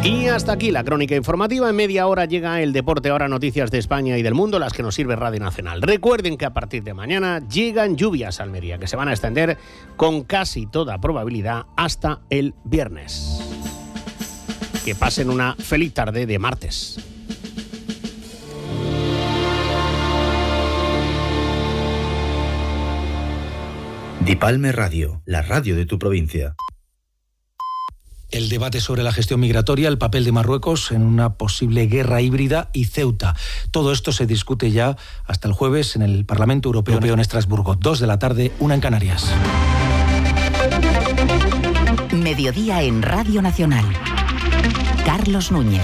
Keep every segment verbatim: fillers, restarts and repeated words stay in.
Y hasta aquí la crónica informativa. En media hora llega el deporte, ahora noticias de España y del mundo, las que nos sirve Radio Nacional. Recuerden que a partir de mañana llegan lluvias a Almería, que se van a extender con casi toda probabilidad hasta el viernes. Que pasen una feliz tarde de martes. Dipalme Radio, la radio de tu provincia. El debate sobre la gestión migratoria, el papel de Marruecos en una posible guerra híbrida y Ceuta. Todo esto se discute ya hasta el jueves en el Parlamento Europeo en Estrasburgo. Dos de la tarde, una en Canarias. Mediodía en Radio Nacional. Carlos Núñez.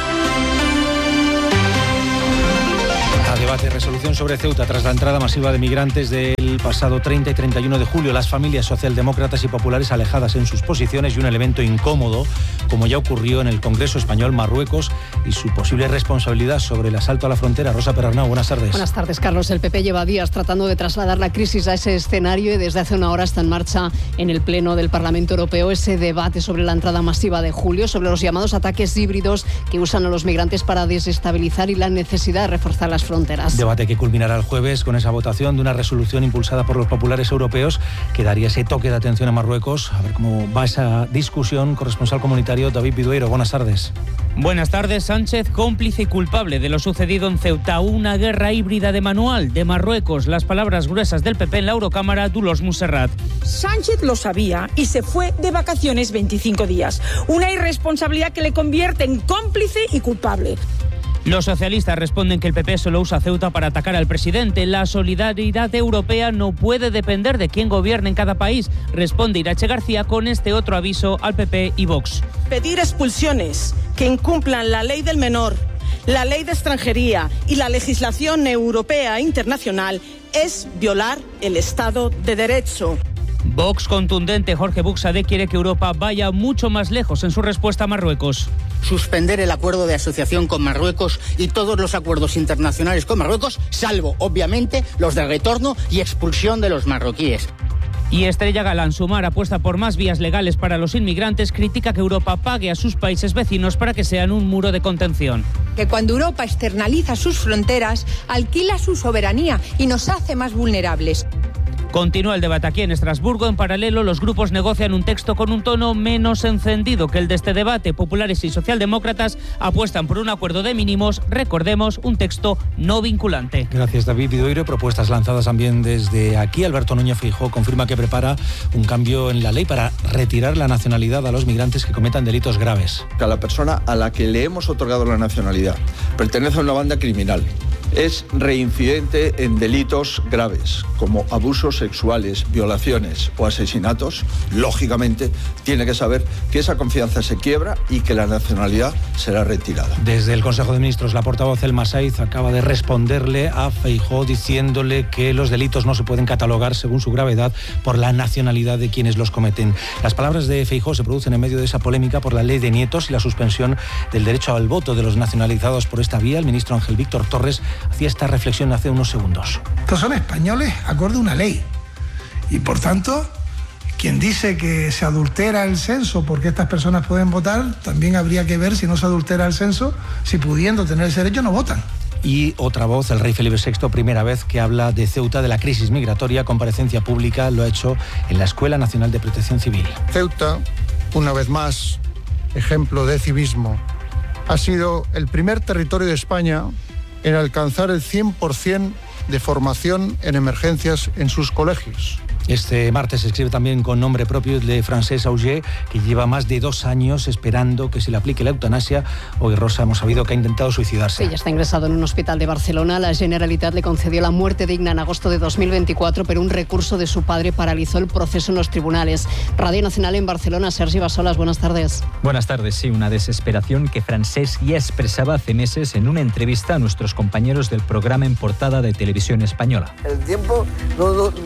Debate, resolución sobre Ceuta tras la entrada masiva de migrantes del pasado treinta y treinta y uno de julio. Las familias socialdemócratas y populares alejadas en sus posiciones y un elemento incómodo, como ya ocurrió en el Congreso Español, Marruecos y su posible responsabilidad sobre el asalto a la frontera. Rosa Perarnau, buenas tardes. Buenas tardes, Carlos. El P P lleva días tratando de trasladar la crisis a ese escenario y desde hace una hora está en marcha en el Pleno del Parlamento Europeo ese debate sobre la entrada masiva de julio, sobre los llamados ataques híbridos que usan a los migrantes para desestabilizar y la necesidad de reforzar las fronteras. Debate que culminará el jueves con esa votación de una resolución impulsada por los populares europeos que daría ese toque de atención a Marruecos. A ver cómo va esa discusión. Corresponsal comunitario David Bidueiro, buenas tardes. Buenas tardes. Sánchez, cómplice y culpable de lo sucedido en Ceuta. Una guerra híbrida de manual de Marruecos. Las palabras gruesas del P P en la Eurocámara, Dolors Montserrat. Sánchez lo sabía y se fue de vacaciones veinticinco días. Una irresponsabilidad que le convierte en cómplice y culpable. Los socialistas responden que el P P solo usa Ceuta para atacar al presidente. La solidaridad europea no puede depender de quién gobierne en cada país, responde Irache García con este otro aviso al P P y Vox. Pedir expulsiones que incumplan la ley del menor, la ley de extranjería y la legislación europea e internacional es violar el Estado de Derecho. Vox contundente. Jorge Buxade quiere que Europa vaya mucho más lejos en su respuesta a Marruecos. Suspender el acuerdo de asociación con Marruecos y todos los acuerdos internacionales con Marruecos, salvo, obviamente, los de retorno y expulsión de los marroquíes. Y Estrella Galán, Sumar apuesta por más vías legales para los inmigrantes, critica que Europa pague a sus países vecinos para que sean un muro de contención. Que cuando Europa externaliza sus fronteras, alquila su soberanía y nos hace más vulnerables. Continúa el debate aquí en Estrasburgo. En paralelo, los grupos negocian un texto con un tono menos encendido que el de este debate. Populares y socialdemócratas apuestan por un acuerdo de mínimos. Recordemos, un texto no vinculante. Gracias, David Bidueiro. Propuestas lanzadas también desde aquí. Alberto Núñez Feijóo confirma que prepara un cambio en la ley para retirar la nacionalidad a los migrantes que cometan delitos graves. A la persona a la que le hemos otorgado la nacionalidad pertenece a una banda criminal. Es reincidente en delitos graves, como abusos sexuales, violaciones o asesinatos. Lógicamente, tiene que saber que esa confianza se quiebra y que la nacionalidad será retirada. Desde el Consejo de Ministros, la portavoz Elma Saiz acaba de responderle a Feijóo diciéndole que los delitos no se pueden catalogar según su gravedad por la nacionalidad de quienes los cometen. Las palabras de Feijóo se producen en medio de esa polémica por la ley de nietos y la suspensión del derecho al voto de los nacionalizados por esta vía. El ministro Ángel Víctor Torres hacía esta reflexión hace unos segundos. Estos son españoles acorde a una ley y por tanto quien dice que se adultera el censo porque estas personas pueden votar, también habría que ver si no se adultera el censo, si pudiendo tener ese derecho no votan. Y otra voz, el rey Felipe sexto, primera vez que habla de Ceuta, de la crisis migratoria, comparecencia pública, lo ha hecho en la Escuela Nacional de Protección Civil. Ceuta, una vez más, ejemplo de civismo, ha sido el primer territorio de España en alcanzar el cien por ciento de formación en emergencias en sus colegios. Este martes se escribe también con nombre propio de Francesc Auger, que lleva más de dos años esperando que se le aplique la eutanasia. Hoy, Rosa, hemos sabido que ha intentado suicidarse. Sí, ya está ingresado en un hospital de Barcelona. La Generalitat le concedió la muerte digna en agosto de dos mil veinticuatro, pero un recurso de su padre paralizó el proceso en los tribunales. Radio Nacional en Barcelona, Sergi Bassolas, buenas tardes. Buenas tardes, sí, una desesperación que Francesc ya expresaba hace meses en una entrevista a nuestros compañeros del programa En Portada de Televisión Española. El tiempo no... no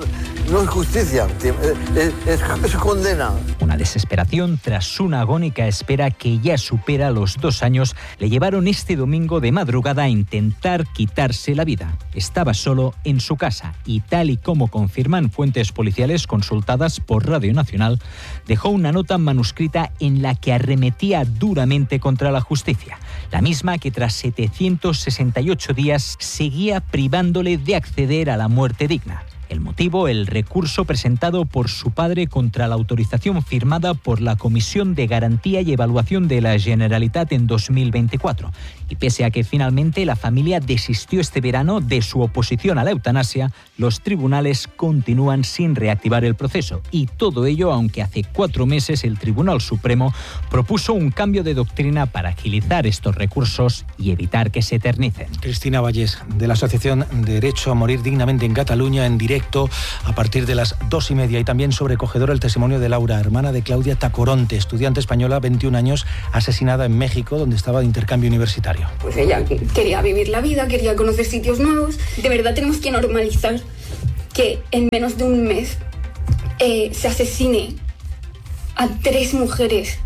no es justicia, es, es, es condena. Una desesperación tras una agónica espera que ya supera los dos años le llevaron este domingo de madrugada a intentar quitarse la vida. Estaba solo en su casa y, tal y como confirman fuentes policiales consultadas por Radio Nacional, dejó una nota manuscrita en la que arremetía duramente contra la justicia, la misma que tras setecientos sesenta y ocho días seguía privándole de acceder a la muerte digna. El motivo, el recurso presentado por su padre contra la autorización firmada por la Comisión de Garantía y Evaluación de la Generalitat en dos mil veinticuatro. Y pese a que finalmente la familia desistió este verano de su oposición a la eutanasia, los tribunales continúan sin reactivar el proceso. Y todo ello aunque hace cuatro meses el Tribunal Supremo propuso un cambio de doctrina para agilizar estos recursos y evitar que se eternicen. Cristina Vallés, de la Asociación Derecho a Morir Dignamente en Cataluña, en directo a partir de las dos y media. Y también sobrecogedor el testimonio de Laura, hermana de Claudia Tacoronte, estudiante española, veintiún años, asesinada en México, donde estaba de intercambio universitario. Pues ella quería vivir la vida, quería conocer sitios nuevos. De verdad tenemos que normalizar que en menos de un mes eh, se asesine a tres mujeres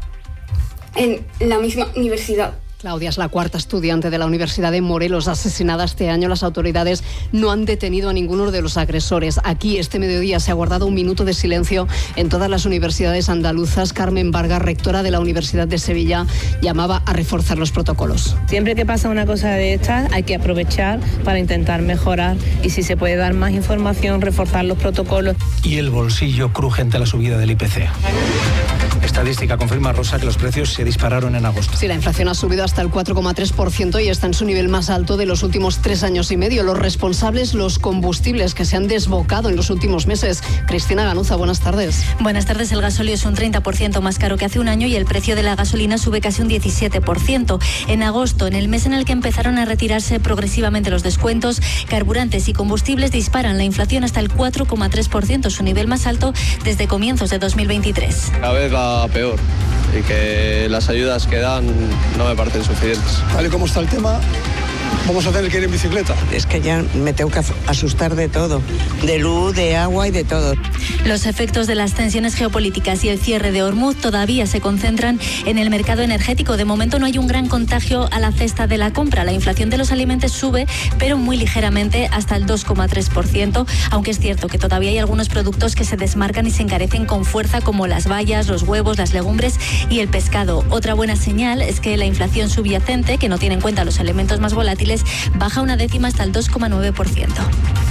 en la misma universidad. Claudia es la cuarta estudiante de la Universidad de Morelos asesinada este año. Las autoridades no han detenido a ninguno de los agresores. Aquí, este mediodía, se ha guardado un minuto de silencio en todas las universidades andaluzas. Carmen Vargas, rectora de la Universidad de Sevilla, llamaba a reforzar los protocolos. Siempre que pasa una cosa de estas, hay que aprovechar para intentar mejorar y, si se puede dar más información, reforzar los protocolos. Y el bolsillo cruje ante la subida del I P C. Estadística confirma, Rosa, que los precios se dispararon en agosto. Sí, la inflación ha subido hasta el cuatro coma tres por ciento y está en su nivel más alto de los últimos tres años y medio. Los responsables, los combustibles, que se han desbocado en los últimos meses. Cristina Ganuza, buenas tardes. Buenas tardes. El gasóleo es un treinta por ciento más caro que hace un año y el precio de la gasolina sube casi un diecisiete por ciento. En agosto, en el mes en el que empezaron a retirarse progresivamente los descuentos, carburantes y combustibles disparan la inflación hasta el cuatro coma tres por ciento, su nivel más alto desde comienzos de dos mil veintitrés. Cada vez va peor y que las ayudas que dan no me parecen suficientes. Tal y como está el tema, vamos a tener que ir en bicicleta. Es que ya me tengo que asustar de todo, de luz, de agua y de todo. Los efectos de las tensiones geopolíticas y el cierre de Hormuz todavía se concentran en el mercado energético. De momento no hay un gran contagio a la cesta de la compra. La inflación de los alimentos sube, pero muy ligeramente, hasta el dos coma tres por ciento, aunque es cierto que todavía hay algunos productos que se desmarcan y se encarecen con fuerza, como las bayas, los huevos, las legumbres y el pescado. Otra buena señal es que la inflación subyacente, que no tiene en cuenta los elementos más volátiles, baja una décima hasta el dos coma nueve por ciento.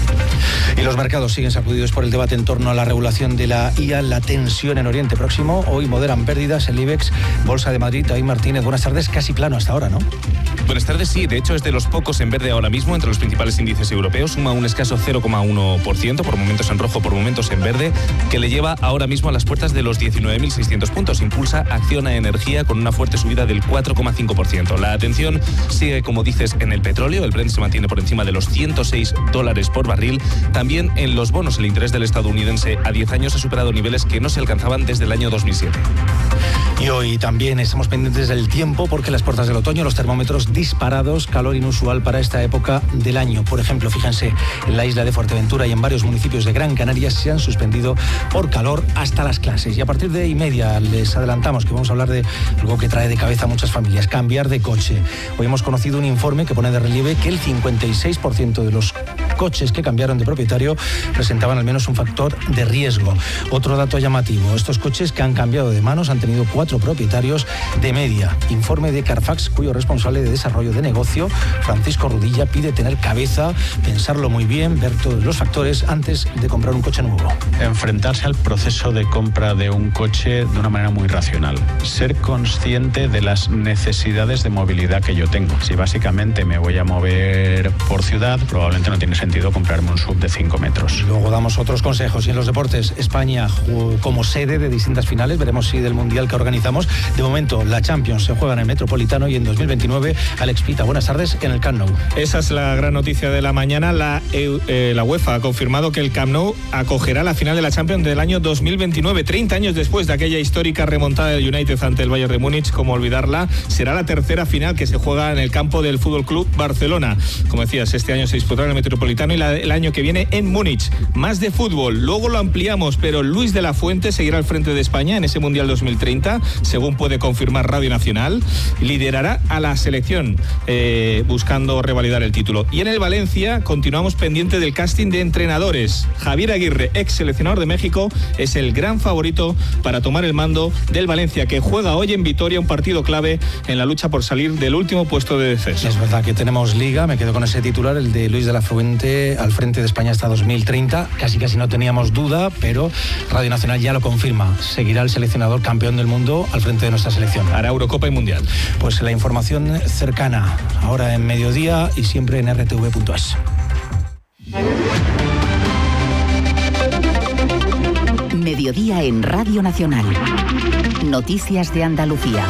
Y los mercados siguen sacudidos por el debate en torno a la regulación de la I A, la tensión en Oriente Próximo. Hoy moderan pérdidas el IBEX, Bolsa de Madrid. David Martínez, buenas tardes. Casi plano hasta ahora, ¿no? Buenas tardes, sí. De hecho, es de los pocos en verde ahora mismo entre los principales índices europeos. Suma un escaso cero coma uno por ciento, por momentos en rojo, por momentos en verde, que le lleva ahora mismo a las puertas de los diecinueve mil seiscientos puntos. Impulsa Acciona Energía con una fuerte subida del cuatro coma cinco por ciento. La atención sigue, como dices, en el petróleo. El Brent se mantiene por encima de los ciento seis dólares por barril. También en los bonos, el interés del estadounidense a diez años ha superado niveles que no se alcanzaban desde el año dos mil siete. Y hoy también estamos pendientes del tiempo, porque las puertas del otoño, los termómetros disparados, calor inusual para esta época del año. Por ejemplo, fíjense, en la isla de Fuerteventura y en varios municipios de Gran Canaria se han suspendido por calor hasta las clases. Y a partir de y media les adelantamos que vamos a hablar de algo que trae de cabeza a muchas familias: cambiar de coche. Hoy hemos conocido un informe que pone de relieve que el cincuenta y seis por ciento de los coches que cambiaron de propietario presentaban al menos un factor de riesgo. Otro dato llamativo: estos coches que han cambiado de manos han tenido cuatro propietarios de media. Informe de Carfax, cuyo responsable de desarrollo de negocio, Francisco Rudilla, pide tener cabeza, pensarlo muy bien, ver todos los factores antes de comprar un coche nuevo. Enfrentarse al proceso de compra de un coche de una manera muy racional. Ser consciente de las necesidades de movilidad que yo tengo. Si básicamente me voy a mover por ciudad, probablemente no tiene sentido comprarme un sub de cinco metros. Luego damos otros consejos. Y en los deportes, España como sede de distintas finales, veremos si del Mundial que organizamos. De momento, la Champions se juega en el Metropolitano y en dos mil veintinueve, Alex Pita, buenas tardes, en el Camp Nou. Esa es la gran noticia de la mañana. La, eh, la UEFA ha confirmado que el Camp Nou acogerá la final de la Champions del año dos mil veintinueve, treinta años después de aquella histórica remontada del United ante el Bayern de Múnich. Como olvidarla, será la tercera final que se juega en el campo del Fútbol Club Barcelona. Como decías, este año se disputará en el Metropolitano Metropolitano y la, el año que viene en Múnich. Más de fútbol, luego lo ampliamos, pero Luis de la Fuente seguirá al frente de España en ese Mundial dos mil treinta, según puede confirmar Radio Nacional. Liderará a la selección eh, buscando revalidar el título. Y en el Valencia continuamos pendiente del casting de entrenadores. Javier Aguirre, ex seleccionador de México, es el gran favorito para tomar el mando del Valencia, que juega hoy en Vitoria un partido clave en la lucha por salir del último puesto de descenso. Es verdad que tenemos liga, me quedo con ese titular, el de Luis de la Fuente al frente de España hasta dos mil treinta. Casi casi no teníamos duda, pero Radio Nacional ya lo confirma. Seguirá el seleccionador campeón del mundo al frente de nuestra selección. Hará Eurocopa y Mundial. Pues la información cercana, ahora en mediodía y siempre en r t v punto es. Mediodía en Radio Nacional. Noticias de Andalucía.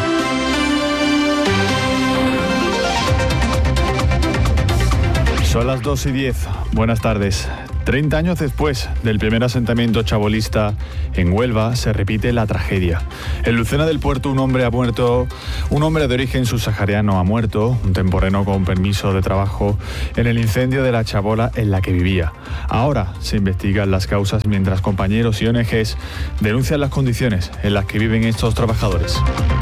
Son las dos y diez. Buenas tardes. treinta años después del primer asentamiento chabolista en Huelva, se repite la tragedia. En Lucena del Puerto, un hombre ha muerto, un hombre de origen subsahariano ha muerto, un temporero con permiso de trabajo, en el incendio de la chabola en la que vivía. Ahora se investigan las causas mientras compañeros y O N Ges denuncian las condiciones en las que viven estos trabajadores.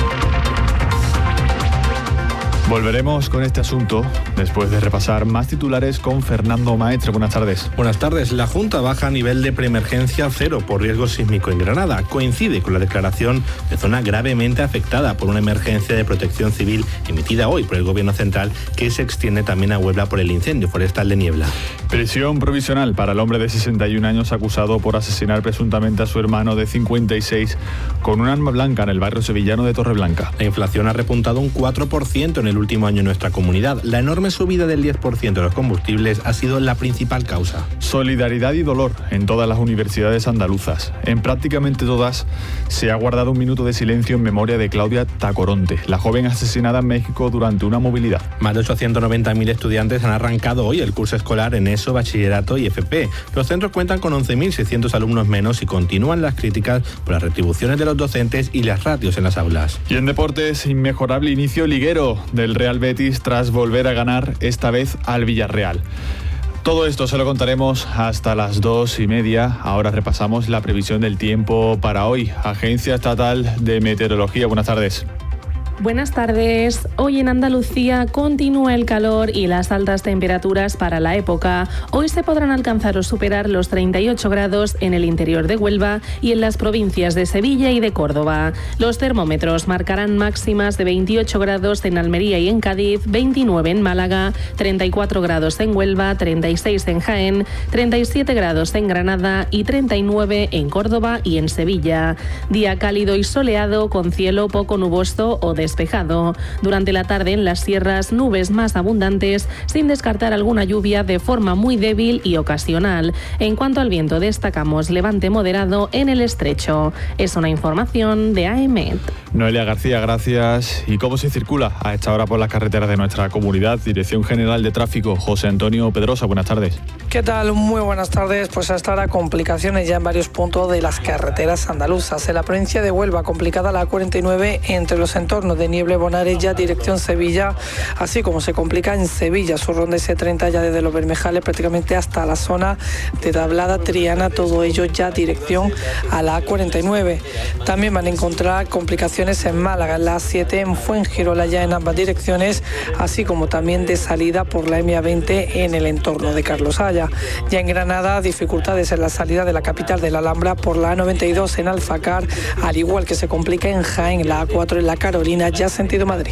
Volveremos con este asunto después de repasar más titulares con Fernando Maestre. Buenas tardes. Buenas tardes. La Junta baja a nivel de preemergencia cero por riesgo sísmico en Granada. Coincide con la declaración de zona gravemente afectada por una emergencia de protección civil emitida hoy por el Gobierno Central, que se extiende también a Huelva por el incendio forestal de Niebla. Prisión provisional para el hombre de sesenta y un años acusado por asesinar presuntamente a su hermano de cincuenta y seis con un arma blanca en el barrio sevillano de Torreblanca. La inflación ha repuntado un cuatro por ciento en el último año en nuestra comunidad. La enorme subida del diez por ciento de los combustibles ha sido la principal causa. Solidaridad y dolor en todas las universidades andaluzas. En prácticamente todas se ha guardado un minuto de silencio en memoria de Claudia Tacoronte, la joven asesinada en México durante una movilidad. Más de ochocientos noventa mil estudiantes han arrancado hoy el curso escolar en ESO, bachillerato y F P. Los centros cuentan con once mil seiscientos alumnos menos y continúan las críticas por las retribuciones de los docentes y las ratios en las aulas. Y en deportes, inmejorable inicio liguero del Real Betis tras volver a ganar, esta vez al Villarreal. Todo esto se lo contaremos hasta las dos y media. Ahora repasamos la previsión del tiempo para hoy. Agencia Estatal de Meteorología, buenas tardes. Buenas tardes. Hoy en Andalucía continúa el calor y las altas temperaturas para la época. Hoy se podrán alcanzar o superar los treinta y ocho grados en el interior de Huelva y en las provincias de Sevilla y de Córdoba. Los termómetros marcarán máximas de veintiocho grados en Almería y en Cádiz, veintinueve en Málaga, treinta y cuatro grados en Huelva, treinta y seis en Jaén, treinta y siete grados en Granada y treinta y nueve en Córdoba y en Sevilla. Día cálido y soleado con cielo poco nuboso o de despejado. Durante la tarde en las sierras, nubes más abundantes, sin descartar alguna lluvia de forma muy débil y ocasional. En cuanto al viento, destacamos levante moderado en el estrecho. Es una información de A E M E T. Noelia García, gracias. ¿Y cómo se circula a esta hora por las carreteras de nuestra comunidad? Dirección General de Tráfico, José Antonio Pedrosa, buenas tardes. ¿Qué tal? Muy buenas tardes. Pues hasta ahora complicaciones ya en varios puntos de las carreteras andaluzas. En la provincia de Huelva, complicada la A cuarenta y nueve entre los entornos de Niebla y Bonares, ya dirección Sevilla, así como se complica en Sevilla su ronda ese treinta ya desde los Bermejales prácticamente hasta la zona de Tablada, Triana, todo ello ya dirección a la A cuarenta y nueve. También van a encontrar complicaciones en Málaga, en la A siete, en Fuengirola ya en ambas direcciones, así como también de salida por la M A veinte en el entorno de Carlos Haya. Ya en Granada, dificultades en la salida de la capital de la Alhambra por la A noventa y dos en Alfacar, al igual que se complica en Jaén, la A cuatro en la Carolina, ya sentido Madrid.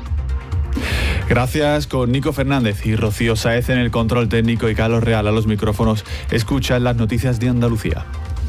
Gracias, con Nico Fernández y Rocío Sáez en el control técnico y Carlos Real a los micrófonos. Escuchan las noticias de Andalucía.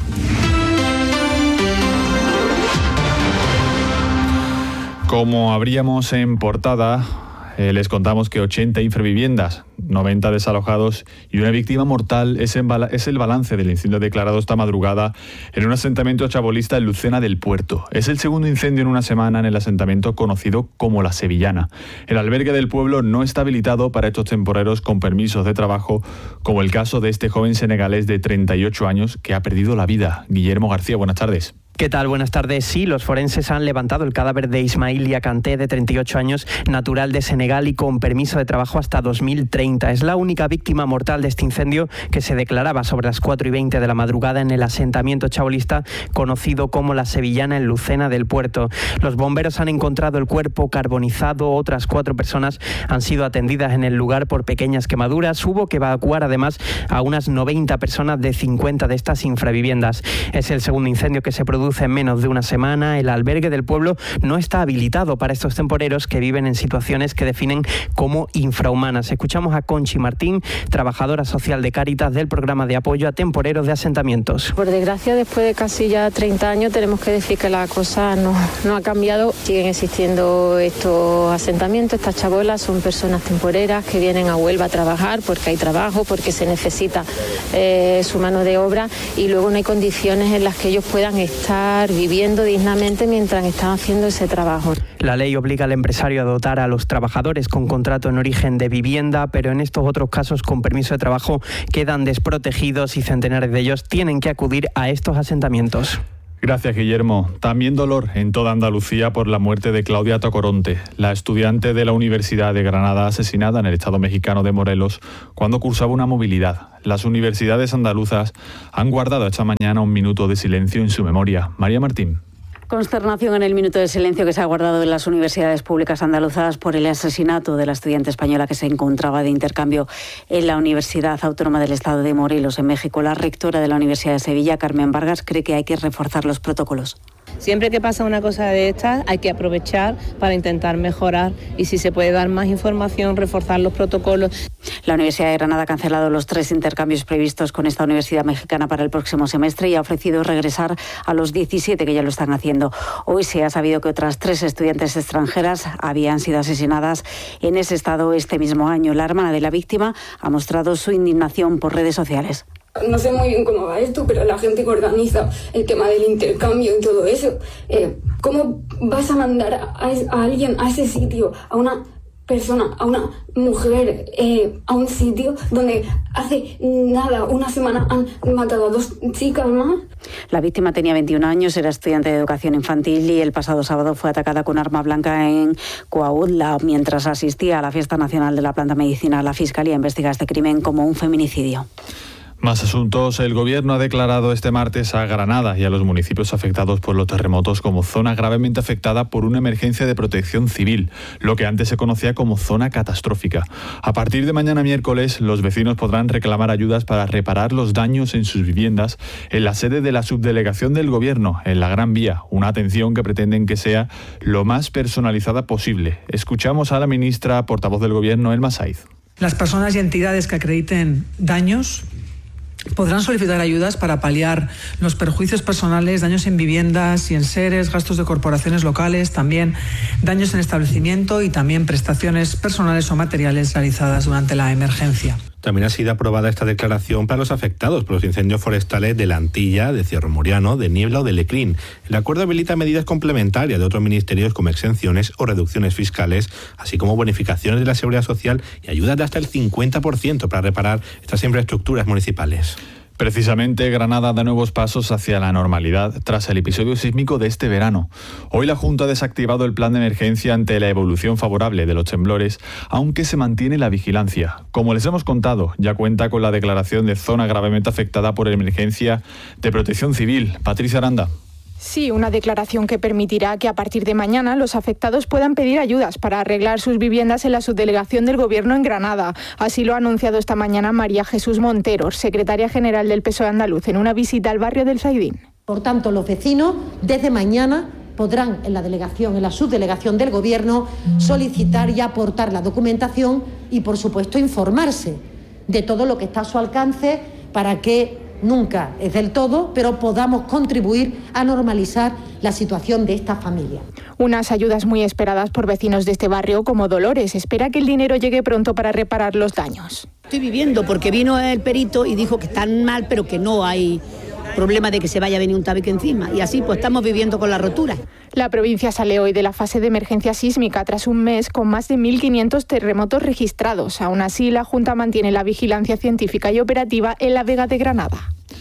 Como abríamos en portada, eh, les contamos que ochenta infraviviendas, noventa desalojados y una víctima mortal es, en bala- es el balance del incendio declarado esta madrugada en un asentamiento chabolista en Lucena del Puerto. Es el segundo incendio en una semana en el asentamiento conocido como La Sevillana. El albergue del pueblo no está habilitado para estos temporeros con permisos de trabajo, como el caso de este joven senegalés de treinta y ocho años que ha perdido la vida. Guillermo García, buenas tardes. ¿Qué tal? Buenas tardes. Sí, los forenses han levantado el cadáver de Ismaïlia Kanté, de treinta y ocho años, natural de Senegal y con permiso de trabajo hasta dos mil treinta. Es la única víctima mortal de este incendio que se declaraba sobre las cuatro y veinte de la madrugada en el asentamiento chabolista conocido como La Sevillana, en Lucena del Puerto. Los bomberos han encontrado el cuerpo carbonizado. Otras cuatro personas han sido atendidas en el lugar por pequeñas quemaduras. Hubo que evacuar además a unas noventa personas de cincuenta de estas infraviviendas. Es el segundo incendio que se produce en menos de una semana. El albergue del pueblo no está habilitado para estos temporeros que viven en situaciones que definen como infrahumanas. Escuchamos a Conchi Martín, trabajadora social de Cáritas del programa de apoyo a temporeros de asentamientos. Por desgracia, después de casi ya treinta años, tenemos que decir que la cosa no, no ha cambiado. Siguen existiendo estos asentamientos, estas chabolas, son personas temporeras que vienen a Huelva a trabajar porque hay trabajo, porque se necesita eh, su mano de obra, y luego no hay condiciones en las que ellos puedan estar viviendo dignamente mientras están haciendo ese trabajo. La ley obliga al empresario a dotar a los trabajadores con contrato en origen de vivienda, pero en estos otros casos con permiso de trabajo quedan desprotegidos y centenares de ellos tienen que acudir a estos asentamientos. Gracias, Guillermo. También dolor en toda Andalucía por la muerte de Claudia Tocoronte, la estudiante de la Universidad de Granada asesinada en el estado mexicano de Morelos cuando cursaba una movilidad. Las universidades andaluzas han guardado esta mañana un minuto de silencio en su memoria. María Martín. Consternación en el minuto de silencio que se ha guardado en las universidades públicas andaluzas por el asesinato de la estudiante española que se encontraba de intercambio en la Universidad Autónoma del Estado de Morelos, en México. La rectora de la Universidad de Sevilla, Carmen Vargas, cree que hay que reforzar los protocolos. Siempre que pasa una cosa de estas hay que aprovechar para intentar mejorar y si se puede dar más información, reforzar los protocolos. La Universidad de Granada ha cancelado los tres intercambios previstos con esta universidad mexicana para el próximo semestre y ha ofrecido regresar a los diecisiete que ya lo están haciendo. Hoy se ha sabido que otras tres estudiantes extranjeras habían sido asesinadas en ese estado este mismo año. La hermana de la víctima ha mostrado su indignación por redes sociales. No sé muy bien cómo va esto, pero la gente que organiza el tema del intercambio y todo eso, eh, ¿cómo vas a mandar a, a alguien a ese sitio, a una persona, a una mujer, eh, a un sitio donde hace nada, una semana han matado a dos chicas más? La víctima tenía veintiún años, era estudiante de educación infantil y el pasado sábado fue atacada con arma blanca en Coahuila mientras asistía a la fiesta nacional de la planta medicinal. La Fiscalía investiga este crimen como un feminicidio. Más asuntos. El Gobierno ha declarado este martes a Granada y a los municipios afectados por los terremotos como zona gravemente afectada por una emergencia de protección civil, lo que antes se conocía como zona catastrófica. A partir de mañana miércoles, los vecinos podrán reclamar ayudas para reparar los daños en sus viviendas en la sede de la subdelegación del Gobierno, en la Gran Vía, una atención que pretenden que sea lo más personalizada posible. Escuchamos a la ministra portavoz del Gobierno, Elma Saiz. Las personas y entidades que acrediten daños podrán solicitar ayudas para paliar los perjuicios personales, daños en viviendas y en seres, gastos de corporaciones locales, también daños en establecimiento y también prestaciones personales o materiales realizadas durante la emergencia. También ha sido aprobada esta declaración para los afectados por los incendios forestales de La Antilla, de Cierro Moriano, de Niebla o de Lecrín. El acuerdo habilita medidas complementarias de otros ministerios como exenciones o reducciones fiscales, así como bonificaciones de la seguridad social y ayudas de hasta el cincuenta por ciento para reparar estas infraestructuras municipales. Precisamente, Granada da nuevos pasos hacia la normalidad tras el episodio sísmico de este verano. Hoy la Junta ha desactivado el plan de emergencia ante la evolución favorable de los temblores, aunque se mantiene la vigilancia. Como les hemos contado, ya cuenta con la declaración de zona gravemente afectada por emergencia de protección civil. Patricia Aranda. Sí, una declaración que permitirá que a partir de mañana los afectados puedan pedir ayudas para arreglar sus viviendas en la subdelegación del Gobierno en Granada. Así lo ha anunciado esta mañana María Jesús Montero, secretaria general del P S O E andaluz, en una visita al barrio del Zaidín. Por tanto, los vecinos desde mañana podrán en la delegación, en la subdelegación del Gobierno, solicitar y aportar la documentación y, por supuesto, informarse de todo lo que está a su alcance para que nunca es del todo, pero podamos contribuir a normalizar la situación de esta familia. Unas ayudas muy esperadas por vecinos de este barrio, como Dolores. Espera que el dinero llegue pronto para reparar los daños. Estoy viviendo porque vino el perito y dijo que están mal, pero que no hay problema de que se vaya a venir un tabique encima. Y así pues estamos viviendo con la rotura. La provincia sale hoy de la fase de emergencia sísmica tras un mes con más de mil quinientos terremotos registrados. Aún así, la Junta mantiene la vigilancia científica y operativa en la Vega de Granada.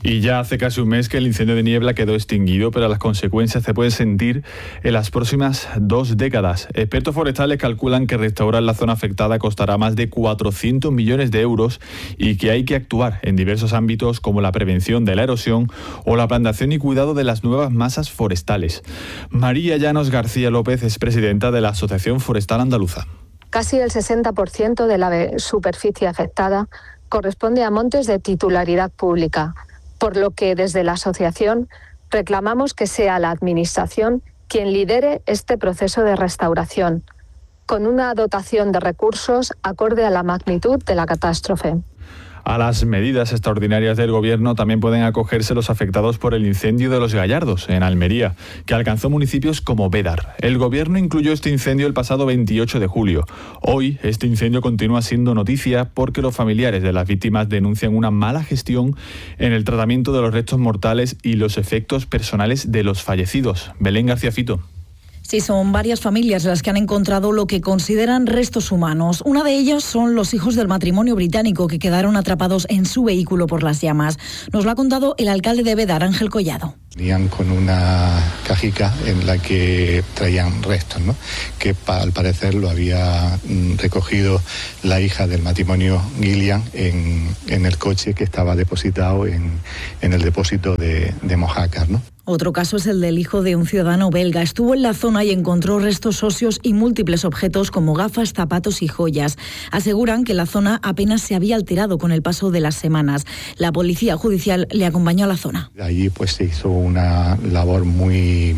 Y ya hace casi un mes que el incendio de Niebla quedó extinguido, pero las consecuencias se pueden sentir en las próximas dos décadas. Expertos forestales calculan que restaurar la zona afectada costará más de cuatrocientos millones de euros y que hay que actuar en diversos ámbitos como la prevención de la erosión o la plantación y cuidado de las nuevas masas forestales. María Llanos García López es presidenta de la Asociación Forestal Andaluza. Casi el sesenta por ciento de la superficie afectada corresponde a montes de titularidad pública, por lo que desde la asociación reclamamos que sea la Administración quien lidere este proceso de restauración, con una dotación de recursos acorde a la magnitud de la catástrofe. A las medidas extraordinarias del Gobierno también pueden acogerse los afectados por el incendio de Los Gallardos, en Almería, que alcanzó municipios como Bédar. El Gobierno incluyó este incendio el pasado veintiocho de julio. Hoy, este incendio continúa siendo noticia porque los familiares de las víctimas denuncian una mala gestión en el tratamiento de los restos mortales y los efectos personales de los fallecidos. Belén García Fito. Sí, son varias familias las que han encontrado lo que consideran restos humanos. Una de ellas son los hijos del matrimonio británico que quedaron atrapados en su vehículo por las llamas. Nos lo ha contado el alcalde de Bédar, Ángel Collado. Venían con una cajica en la que traían restos, ¿no? Que al parecer lo había recogido la hija del matrimonio Gillian en, en el coche que estaba depositado en, en el depósito de, de Mojácar, ¿no? Otro caso es el del hijo de un ciudadano belga. Estuvo en la zona y encontró restos óseos y múltiples objetos como gafas, zapatos y joyas. Aseguran que la zona apenas se había alterado con el paso de las semanas. La policía judicial le acompañó a la zona. Allí pues se hizo una labor muy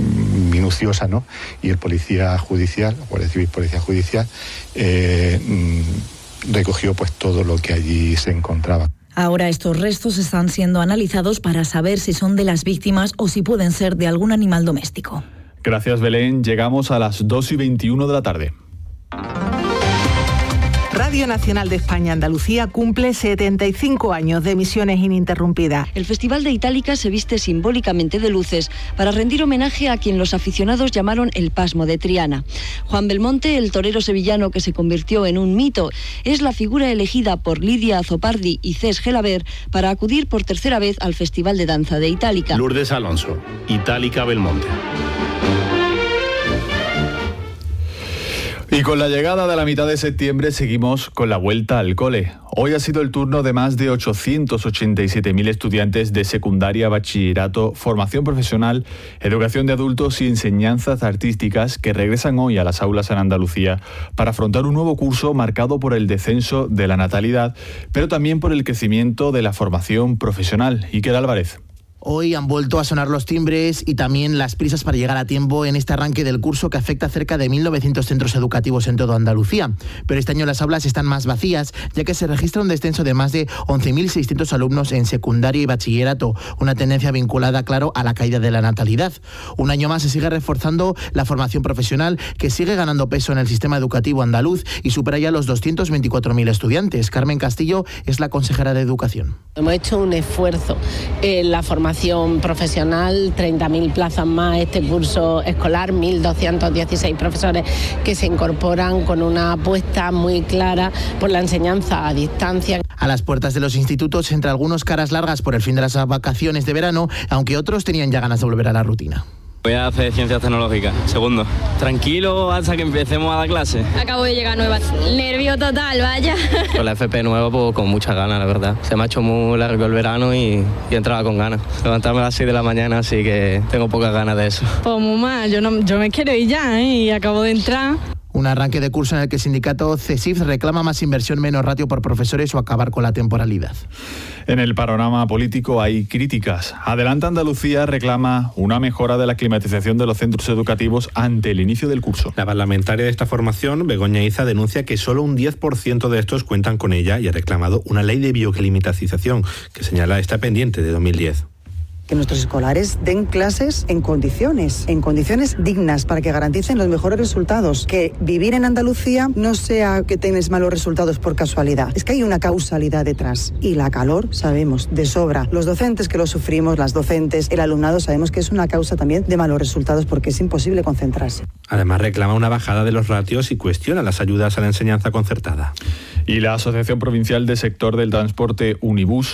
minuciosa, ¿no? Y el policía judicial, Guardia Civil, Policía Judicial, eh, recogió pues todo lo que allí se encontraba. Ahora estos restos están siendo analizados para saber si son de las víctimas o si pueden ser de algún animal doméstico. Gracias, Belén. Llegamos a las dos y veintiuno de la tarde. Radio Nacional de España Andalucía cumple setenta y cinco años de emisiones ininterrumpidas. El Festival de Itálica se viste simbólicamente de luces para rendir homenaje a quien los aficionados llamaron el Pasmo de Triana. Juan Belmonte, el torero sevillano que se convirtió en un mito, es la figura elegida por Lidia Azopardi y Cés Gelaber para acudir por tercera vez al Festival de Danza de Itálica. Lourdes Alonso, Itálica Belmonte. Y con la llegada de la mitad de septiembre seguimos con la vuelta al cole. Hoy ha sido el turno de más de ochocientos ochenta y siete mil estudiantes de secundaria, bachillerato, formación profesional, educación de adultos y enseñanzas artísticas que regresan hoy a las aulas en Andalucía para afrontar un nuevo curso marcado por el descenso de la natalidad, pero también por el crecimiento de la formación profesional. Iker Álvarez. Hoy han vuelto a sonar los timbres y también las prisas para llegar a tiempo en este arranque del curso que afecta a cerca de mil novecientos centros educativos en toda Andalucía. Pero este año las aulas están más vacías, ya que se registra un descenso de más de once mil seiscientos alumnos en secundaria y bachillerato, una tendencia vinculada, claro, a la caída de la natalidad. Un año más se sigue reforzando la formación profesional, que sigue ganando peso en el sistema educativo andaluz y supera ya los doscientos veinticuatro mil estudiantes. Carmen Castillo es la consejera de Educación. Hemos hecho un esfuerzo en la formación profesional, treinta mil plazas más este curso escolar, mil doscientos dieciséis profesores que se incorporan con una apuesta muy clara por la enseñanza a distancia. A las puertas de los institutos, entre algunos caras largas por el fin de las vacaciones de verano, aunque otros tenían ya ganas de volver a la rutina. Voy a hacer ciencias tecnológicas, segundo. Tranquilo hasta que empecemos a dar clase. Acabo de llegar nueva. Nervio total, vaya. Con la F P nueva, pues con muchas ganas, la verdad. Se me ha hecho muy largo el verano y, y entraba con ganas. Levantarme a las seis de la mañana, así que tengo pocas ganas de eso. Pues muy mal, yo, no, yo me quiero ir ya, ¿eh? Y acabo de entrar. Un arranque de curso en el que el sindicato CESIF reclama más inversión, menos ratio por profesores o acabar con la temporalidad. En el panorama político hay críticas. Adelante Andalucía reclama una mejora de la climatización de los centros educativos ante el inicio del curso. La parlamentaria de esta formación, Begoña Iza, denuncia que solo un diez por ciento de estos cuentan con ella y ha reclamado una ley de bioclimatización que señala está pendiente de dos mil diez. Que nuestros escolares den clases en condiciones, en condiciones dignas, para que garanticen los mejores resultados. Que vivir en Andalucía no sea que tengas malos resultados por casualidad. Es que hay una causalidad detrás. Y la calor, sabemos, de sobra. Los docentes que lo sufrimos, las docentes, el alumnado, sabemos que es una causa también de malos resultados porque es imposible concentrarse. Además, reclama una bajada de los ratios y cuestiona las ayudas a la enseñanza concertada. Y la Asociación Provincial de Sector del Transporte Unibus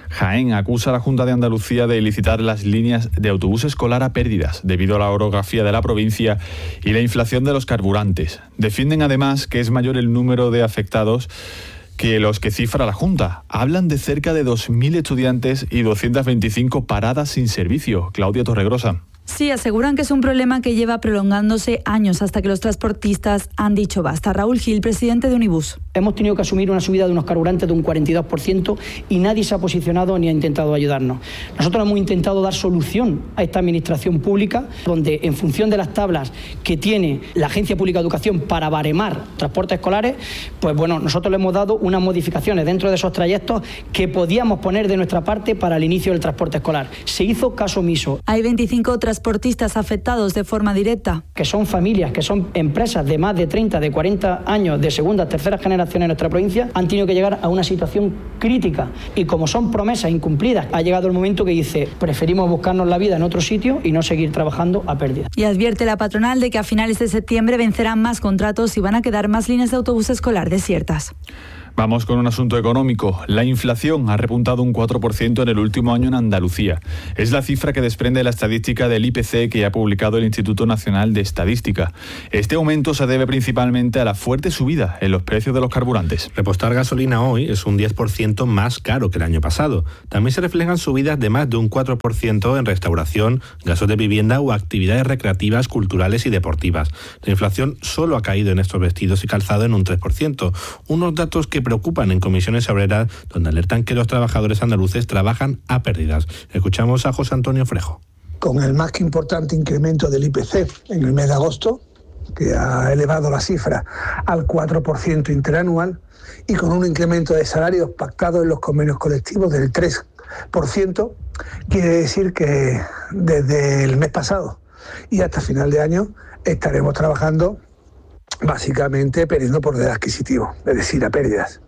Jaén acusa a la Junta de Andalucía de licitar las líneas de autobús escolar a pérdidas debido a la orografía de la provincia y la inflación de los carburantes. Defienden además que es mayor el número de afectados que los que cifra la Junta. Hablan de cerca de dos mil estudiantes y doscientas veinticinco paradas sin servicio. Claudia Torregrosa. Sí, aseguran que es un problema que lleva prolongándose años hasta que los transportistas han dicho basta. Raúl Gil, presidente de Unibus. Hemos tenido que asumir una subida de unos carburantes de un cuarenta y dos por ciento y nadie se ha posicionado ni ha intentado ayudarnos. Nosotros hemos intentado dar solución a esta administración pública, donde en función de las tablas que tiene la Agencia Pública de Educación para baremar transportes escolares, pues bueno, nosotros le hemos dado unas modificaciones dentro de esos trayectos que podíamos poner de nuestra parte para el inicio del transporte escolar. Se hizo caso omiso. Hay veinticinco transportistas afectados de forma directa. Que son familias, que son empresas de más de treinta, de cuarenta años, de segunda, tercera generación en nuestra provincia, han tenido que llegar a una situación crítica. Y como son promesas incumplidas, ha llegado el momento que dice, preferimos buscarnos la vida en otro sitio y no seguir trabajando a pérdida. Y advierte la patronal de que a finales de septiembre vencerán más contratos y van a quedar más líneas de autobús escolar desiertas. Vamos con un asunto económico. La inflación ha repuntado un cuatro por ciento en el último año en Andalucía. Es la cifra que desprende la estadística del I P C que ha publicado el Instituto Nacional de Estadística. Este aumento se debe principalmente a la fuerte subida en los precios de los carburantes. Repostar gasolina hoy es un diez por ciento más caro que el año pasado. También se reflejan subidas de más de un cuatro por ciento en restauración, gastos de vivienda o actividades recreativas, culturales y deportivas. La inflación solo ha caído en estos vestidos y calzado en un tres por ciento. Unos datos que preocupan en comisiones obreras, donde alertan que los trabajadores andaluces trabajan a pérdidas. Escuchamos a José Antonio Frejo. Con el más que importante incremento del I P C en el mes de agosto, que ha elevado la cifra al cuatro por ciento interanual, y con un incremento de salarios pactados en los convenios colectivos del tres por ciento, quiere decir que desde el mes pasado y hasta final de año estaremos trabajando básicamente perdiendo poder adquisitivo, es decir, a pérdidas.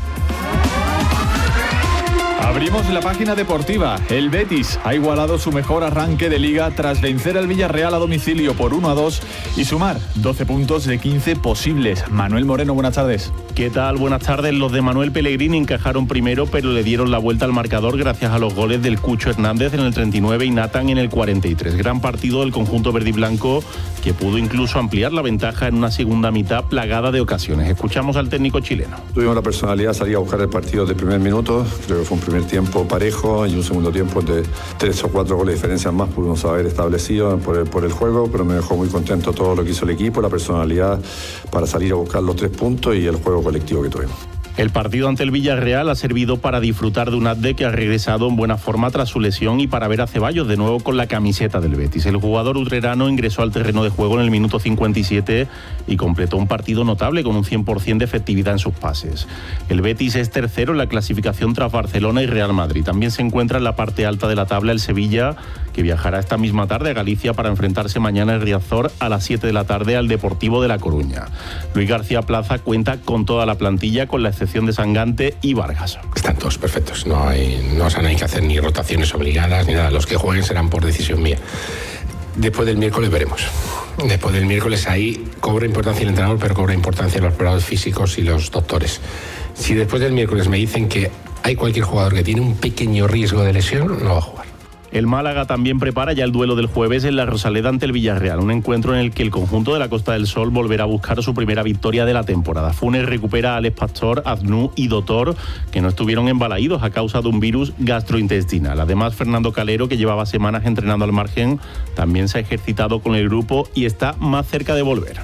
Abrimos la página deportiva. El Betis ha igualado su mejor arranque de liga tras vencer al Villarreal a domicilio por uno a dos y sumar doce puntos de quince posibles. Manuel Moreno, buenas tardes. ¿Qué tal? Buenas tardes. Los de Manuel Pellegrini encajaron primero, pero le dieron la vuelta al marcador gracias a los goles del Cucho Hernández en el treinta y nueve y Nathan en el cuarenta y tres. Gran partido del conjunto verde y blanco, que pudo incluso ampliar la ventaja en una segunda mitad plagada de ocasiones. Escuchamos al técnico chileno. Tuvimos la personalidad de salir a buscar el partido de primer minuto. Creo que fue un primer tiempo parejo y un segundo tiempo de tres o cuatro goles de diferencia más pudimos haber establecido por el, por el juego, pero me dejó muy contento todo lo que hizo el equipo, la personalidad para salir a buscar los tres puntos y el juego colectivo que tuvimos. El partido ante el Villarreal ha servido para disfrutar de un Adde que ha regresado en buena forma tras su lesión y para ver a Ceballos de nuevo con la camiseta del Betis. El jugador utrerano ingresó al terreno de juego en el minuto cincuenta y siete y completó un partido notable con un cien por ciento de efectividad en sus pases. El Betis es tercero en la clasificación tras Barcelona y Real Madrid. También se encuentra en la parte alta de la tabla el Sevilla, que viajará esta misma tarde a Galicia para enfrentarse mañana en Riazor a las siete de la tarde al Deportivo de La Coruña. Luis García Plaza cuenta con toda la plantilla, con la excepción de Sangante y Vargas. Están todos perfectos, no hay, no o sea, no hay que hacer ni rotaciones obligadas ni nada. Los que jueguen serán por decisión mía. Después del miércoles veremos. Después del miércoles ahí cobra importancia el entrenador, pero cobra importancia los preparadores físicos y los doctores. Si después del miércoles me dicen que hay cualquier jugador que tiene un pequeño riesgo de lesión, no va a jugar. El Málaga también prepara ya el duelo del jueves en la Rosaleda ante el Villarreal, un encuentro en el que el conjunto de la Costa del Sol volverá a buscar su primera victoria de la temporada. Funes recupera a Alex Pastor, Aznu y Dotor, que no estuvieron embalaídos a causa de un virus gastrointestinal. Además, Fernando Calero, que llevaba semanas entrenando al margen, también se ha ejercitado con el grupo y está más cerca de volver.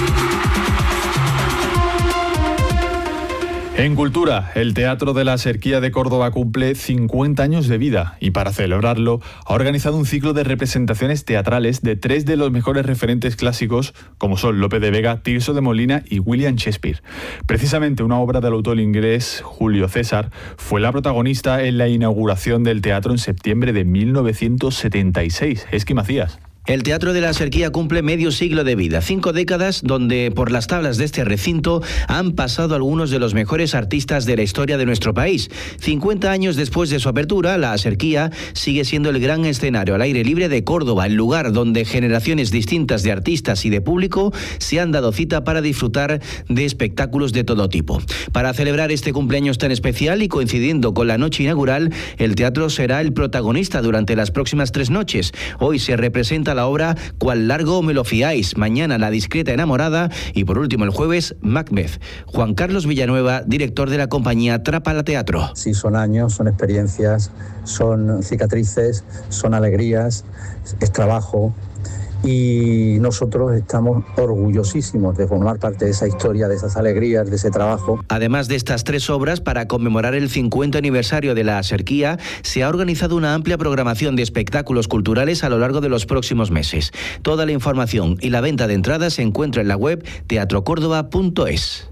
En cultura, el Teatro de la Serquía de Córdoba cumple cincuenta años de vida y para celebrarlo ha organizado un ciclo de representaciones teatrales de tres de los mejores referentes clásicos, como son Lope de Vega, Tirso de Molina y William Shakespeare. Precisamente una obra del autor inglés Julio César fue la protagonista en la inauguración del teatro en septiembre de mil novecientos setenta y seis. Esqui Macías. El Teatro de la Serquía cumple medio siglo de vida, cinco décadas donde por las tablas de este recinto han pasado algunos de los mejores artistas de la historia de nuestro país. cincuenta años después de su apertura, la Serquía sigue siendo el gran escenario al aire libre de Córdoba, el lugar donde generaciones distintas de artistas y de público se han dado cita para disfrutar de espectáculos de todo tipo. Para celebrar este cumpleaños tan especial y coincidiendo con la noche inaugural, el teatro será el protagonista durante las próximas tres noches. Hoy se representa la obra Cuál largo me lo fiáis, mañana La discreta enamorada y por último el jueves Macbeth. Juan Carlos Villanueva, director de la compañía Trápala Teatro. Sí, son años, son experiencias, son cicatrices, son alegrías, es trabajo. Y nosotros estamos orgullosísimos de formar parte de esa historia, de esas alegrías, de ese trabajo. Además de estas tres obras, para conmemorar el cincuenta aniversario de la Serquía, se ha organizado una amplia programación de espectáculos culturales a lo largo de los próximos meses. Toda la información y la venta de entradas se encuentra en la web teatro córdoba punto es.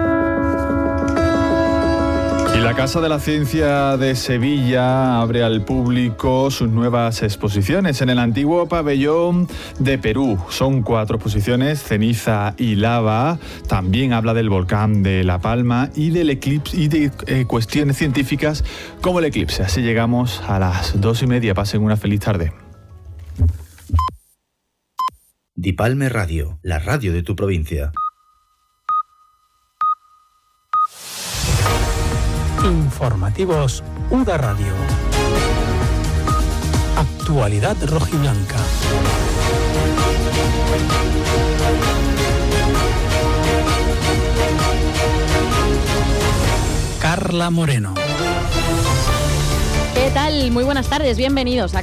Y la Casa de la Ciencia de Sevilla abre al público sus nuevas exposiciones en el antiguo pabellón de Perú. Son cuatro exposiciones, Ceniza y Lava. También habla del volcán de La Palma y del eclipse y de eh, cuestiones científicas como el eclipse. Así llegamos a las dos y media. Pasen una feliz tarde. Dipalme Radio, la radio de tu provincia. Informativos U D A Radio. Actualidad rojiblanca. Carla Moreno. ¿Qué tal? Muy buenas tardes, bienvenidos a